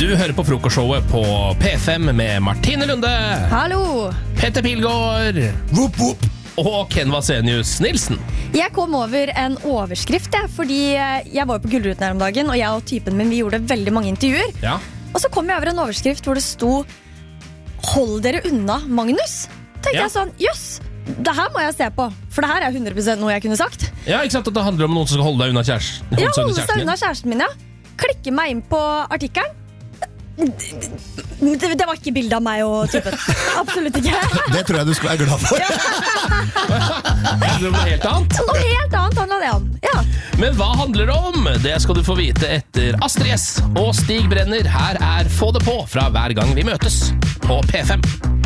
hører på frokostshowet på P5 med Martine Lunde, Hallo! Petter Pilgaard Whoop, whoop. og Ken Vasenius Nilsen. Jeg kom over en overskrift, fordi jeg var jo på Gullruten her om dagen, og jeg og typen min, vi gjorde veldig mange intervjuer. Ja. Og så kom jeg over en overskrift hvor det sto «Hold dere unna Magnus». Tenkte jeg sånn, jøss, det her må jeg se på, for det her er 100% noe jeg kunne sagt. Ja, ikke sant at det handler om noen som skal holde deg unna kjæresten. Ja, holde seg unna kjæresten min, ja. Klikke meg inn på artikkelen. Det var ikke bildet av meg og typen. Absolutt ikke. Det tror jeg du skal være glad for. Det er noe helt annet. Noe helt annet handlet det om. Ja. Men hva handler det om? Det skal du få vite etter Astrid S og Stig Brenner. Her er Få det på fra Hver gang vi møtes på P5.